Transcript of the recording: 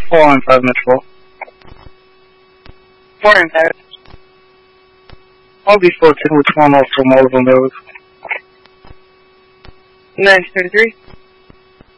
4 on 5 Metro. 4 and 5. I'll be 14 with 1 off from all of them. 933.